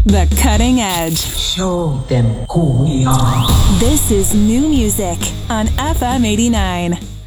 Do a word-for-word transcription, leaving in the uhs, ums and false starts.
The cutting edge. Show them who we are. This is new music on F M eighty-nine.